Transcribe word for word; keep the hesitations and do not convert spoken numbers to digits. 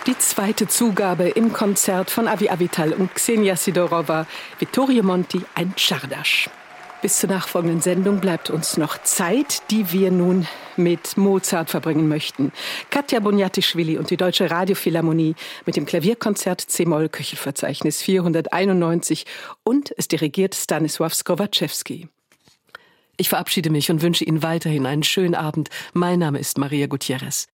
Die zweite Zugabe im Konzert von Avi Avital und Ksenia Sidorova, Vittorio Monti, ein Czardas. Bis zur nachfolgenden Sendung bleibt uns noch Zeit, die wir nun mit Mozart verbringen möchten. Katja Boniatischvili und die Deutsche Radiophilharmonie mit dem Klavierkonzert C-Moll Köchelverzeichnis vierhunderteinundneunzig und es dirigiert Stanisław Skowaczewski. Ich verabschiede mich und wünsche Ihnen weiterhin einen schönen Abend. Mein Name ist Maria Gutierrez.